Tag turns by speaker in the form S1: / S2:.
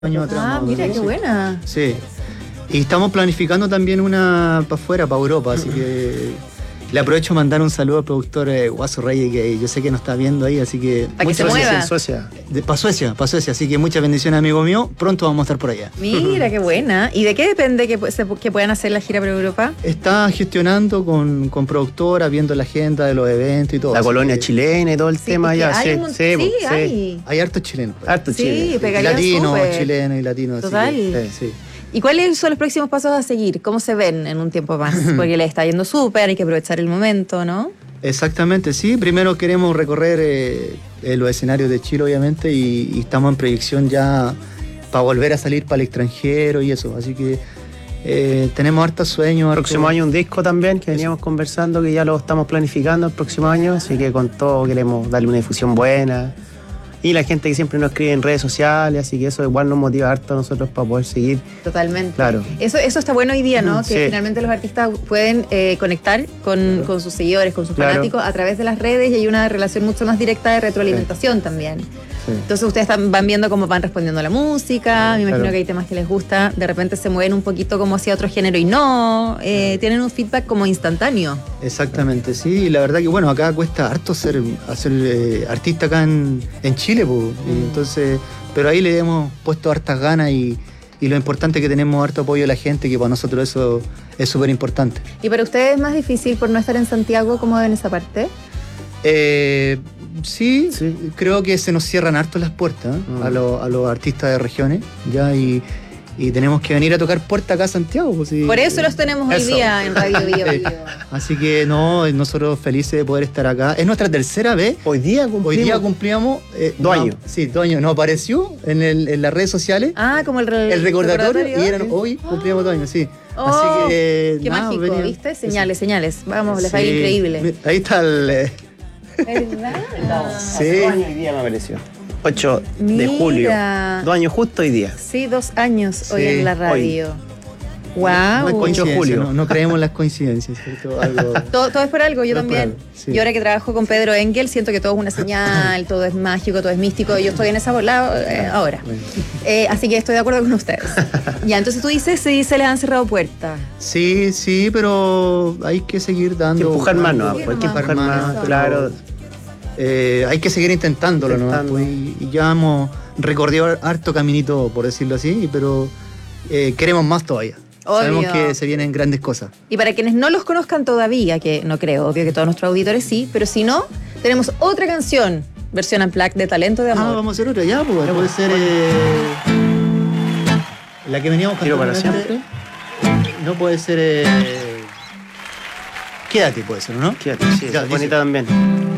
S1: años atrás.
S2: Ah, mira, qué buena.
S1: Sí. Y estamos planificando también una para afuera, para Europa, así que le aprovecho a mandar un saludo al productor Guaso Reyes, que yo sé que nos está viendo ahí, así que...
S2: Para que se mueva.
S3: En Suecia.
S1: Para Suecia, así que muchas bendiciones, amigo mío. Pronto vamos a estar por allá.
S2: Mira, qué buena. ¿Y de qué depende que puedan hacer la gira por Europa?
S1: Está gestionando con productora, viendo la agenda de los eventos y todo.
S3: La
S1: así
S3: colonia
S1: que
S3: chilena y todo el tema allá.
S2: hay
S3: Sí,
S2: hay.
S1: hay hartos chilenos.
S3: Harto
S2: Sí,
S3: chileno.
S2: pegaría
S1: Latinos,
S2: súper.
S1: chilenos y latinos. así
S2: Total.
S1: que, sí.
S2: ¿Y cuáles son los próximos pasos a seguir? ¿Cómo se ven en un tiempo más? Porque les está yendo súper, hay que aprovechar el momento, ¿no?
S1: Exactamente, sí. Primero queremos recorrer los escenarios de Chile, obviamente, y estamos en proyección ya para volver a salir para el extranjero y eso. Así que tenemos hartos sueños.
S3: El próximo año un disco también que veníamos conversando, que ya lo estamos planificando el próximo año, así que con todo queremos darle una difusión buena. Y la gente que siempre nos escribe en redes sociales, así que eso igual nos motiva harto a nosotros para poder seguir.
S2: Totalmente.
S3: Claro.
S2: Eso está bueno hoy día, ¿no? Que
S3: Sí.
S2: finalmente los artistas pueden conectar con sus seguidores, con sus
S3: Claro.
S2: fanáticos a través de las redes y hay una relación mucho más directa de retroalimentación también.
S3: Sí.
S2: Entonces ustedes van viendo cómo van respondiendo a la música, me imagino
S3: Claro.
S2: que hay temas que les gusta, de repente se mueven un poquito como hacia otro género y no, tienen un feedback como instantáneo.
S1: Exactamente, sí. Y la verdad que, bueno, acá cuesta harto ser artista acá en Chile, pues. Y entonces, pero ahí le hemos puesto hartas ganas y lo importante es que tenemos harto apoyo de la gente, que para nosotros eso es súper importante.
S2: ¿Y para ustedes es más difícil por no estar en Santiago? ¿Cómo ven esa parte?
S1: Sí,
S3: Sí.
S1: creo que se nos cierran harto las puertas a los artistas de regiones, ya, y tenemos que venir a tocar puertas acá a Santiago. Pues, sí.
S2: Por eso los tenemos hoy
S3: Eso.
S2: día en Radio Bio Bio.
S1: Así que no, nosotros felices de poder estar acá. Es nuestra tercera vez.
S3: Hoy día cumplimos.
S1: Hoy día cumplíamos
S3: 2 años.
S1: Sí, 2 años. Nos apareció en las redes sociales
S2: Ah, como
S1: el recordatorio y eran hoy cumplíamos 2 años, sí.
S2: Oh,
S1: Así que
S2: qué
S1: nada,
S2: mágico,
S1: venía-
S2: ¿viste? Señales. Vamos, les va a ir
S1: Sí.
S2: increíble.
S1: Ahí está el...
S2: ¿Verdad?
S1: Sí.
S3: 2 años hoy día me apareció. 8 de
S2: Mira.
S3: julio. 2 años justo hoy día.
S2: Sí, 2 años hoy
S1: Sí,
S2: en la radio. Wow.
S1: No es coincidencia,
S3: julio.
S1: no creemos en las coincidencias, ¿cierto? Algo...
S2: Todo es por algo, yo
S1: Todo es por
S2: también.
S1: algo, sí.
S2: Yo ahora que trabajo con Pedro Engel, siento que todo es una señal, todo es mágico, todo es místico. Yo estoy en esa bola ahora.
S1: Bueno.
S2: Así que estoy de acuerdo con ustedes. Ya, entonces tú dices, sí, se les han cerrado puertas.
S1: Sí, pero hay que seguir dando...
S3: Hay que empujar más, ¿no?
S2: Sí,
S3: Hay que
S2: nomás.
S3: empujar más,
S2: Eso.
S3: claro.
S1: Hay que seguir intentándolo, ¿no?
S3: Intentando.
S1: Pues, y ya hemos recorrido harto caminito, por decirlo así, pero queremos más todavía.
S2: Obvio.
S1: Sabemos que se vienen grandes cosas.
S2: Y para quienes no los conozcan todavía, que no creo, obvio que todos nuestros auditores sí, pero si no, tenemos otra canción, versión unplugged de Talento de Amor.
S1: Vamos a hacer otra ya, pues. Puede ser la que veníamos
S3: Tiro para
S1: antes.
S3: siempre.
S1: No puede ser Quédate, puede ser, ¿no?
S3: Quédate, sí,
S1: Ya,
S3: es
S1: dice.
S3: bonita también.